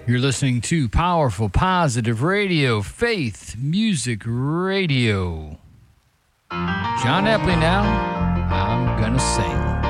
You're listening to Powerful Positive Radio, Faith Music Radio. John Epley now, I'm gonna sing.